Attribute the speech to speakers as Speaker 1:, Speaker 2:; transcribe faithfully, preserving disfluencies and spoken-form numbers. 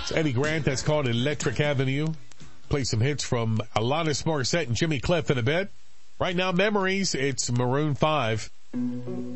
Speaker 1: It's Eddie Grant. That's called Electric Avenue. Play some hits from Alanis Morissette and Jimmy Cliff in a bit. Right now, Memories. It's Maroon five.